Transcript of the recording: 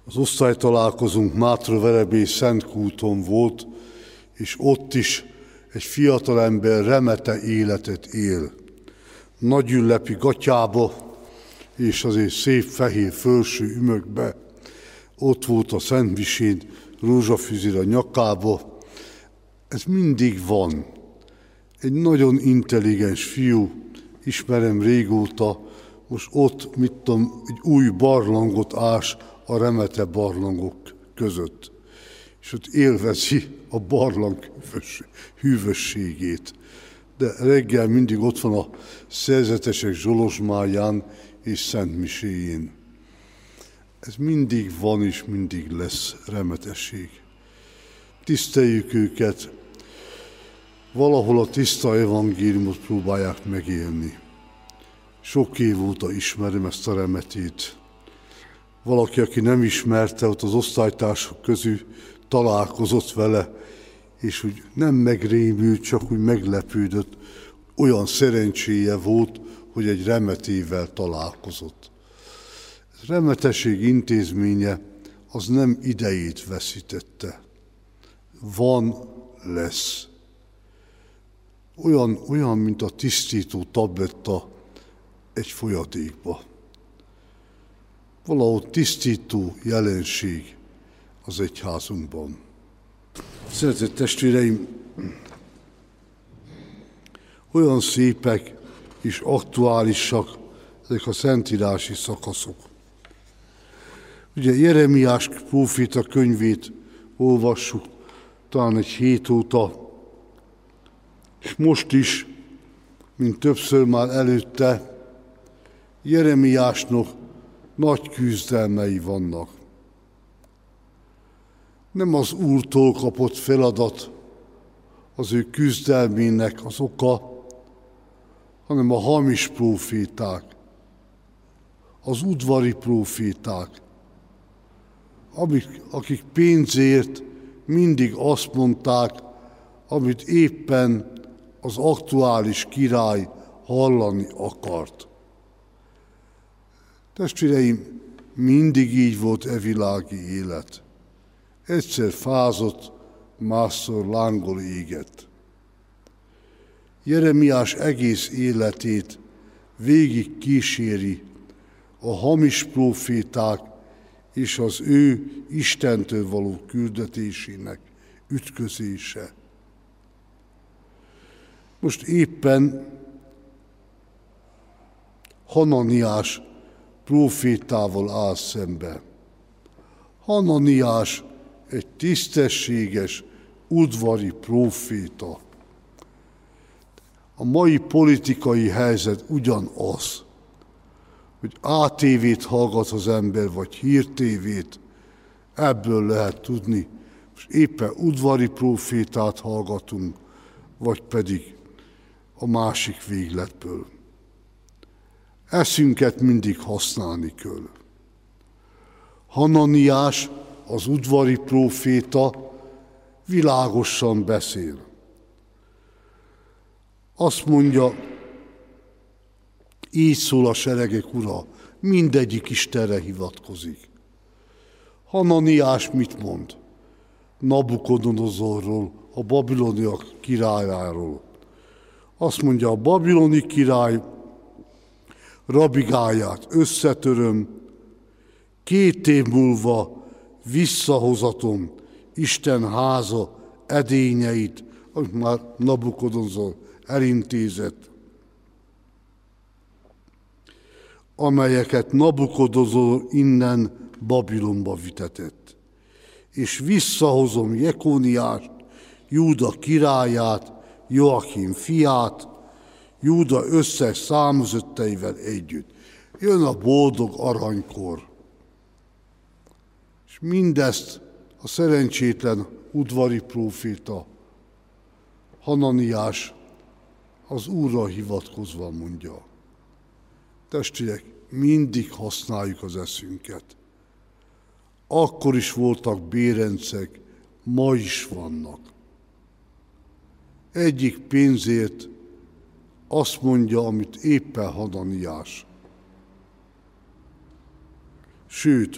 Az osztálytalálkozónk Mátraverebély Szentkúton volt, és ott is egy fiatalember remete életet él. Nagyünlepi gatyába, és azért szép fehér fölső ümögbe. Ott volt a Szentmisén, rózsafüzér a nyakába. Ez mindig van. Egy nagyon intelligens fiú, ismerem régóta, most ott, egy új barlangot ás a remete barlangok között. És ott élvezi a barlang hűvösségét. De reggel mindig ott van a szerzetesek zsolozsmáján és szentmiséjén. Ez mindig van és mindig lesz remetesség. Tiszteljük őket, valahol a tiszta evangéliumot próbálják megélni. Sok év óta ismerem ezt a remetét. Valaki, aki nem ismerte, ott az osztálytársak közül találkozott vele, és úgy nem megrémült, csak úgy meglepődött. Olyan szerencséje volt, hogy egy remetével találkozott. A remetesség intézménye az nem idejét veszítette. Van, lesz. Olyan, mint a tisztító tabletta egy folyadékba. Valahol tisztító jelenség az egyházunkban. Szeretett testvéreim, olyan szépek és aktuálisak ezek a szentírási szakaszok. Ugye Jeremiás próféta könyvét olvassuk talán egy hét óta, és most is, mint többször már előtte, Jeremiásnak nagy küzdelmei vannak. Nem az Úrtól kapott feladat az ő küzdelmének az oka, hanem a hamis próféták, az udvari próféták, akik pénzért mindig azt mondták, amit éppen az aktuális király hallani akart. Testvéreim, mindig így volt e világi élet. Egyszer fázott, másszor lángol égett. Jeremiás egész életét végig kíséri a hamis próféták és az ő Istentől való küldetésének ütközése. Most éppen Hananiás prófétával áll szembe. Hananiás egy tisztességes, udvari próféta. A mai politikai helyzet ugyanaz, hogy ATV-t hallgat az ember, vagy hírtévét, ebből lehet tudni, most éppen udvari prófétát hallgatunk, vagy pedig a másik végletből. Eszünket mindig használni kell. Hananiás, az udvari próféta világosan beszél. Azt mondja, így szól a seregek ura, mindegyik Istenre hivatkozik. Hananiás mit mond? Nabukodonozorról, a babiloniak királyáról. Azt mondja, a babiloni király rabigáját összetöröm, 2 év múlva visszahozatom Isten háza edényeit, amit már Nabukodonozor elintézett, amelyeket Nabukodonozor innen Babilonba vitetett. És visszahozom Jekóniást, Júda királyát, Joachim fiát, Júda összes számozötteivel együtt. Jön a boldog aranykor. És mindezt a szerencsétlen udvari próféta Hananiás az Úrra hivatkozva mondja. Testvérek, mindig használjuk az eszünket. Akkor is voltak bérencek, ma is vannak. Egyik pénzért azt mondja, amit éppen Hananiás. Sőt,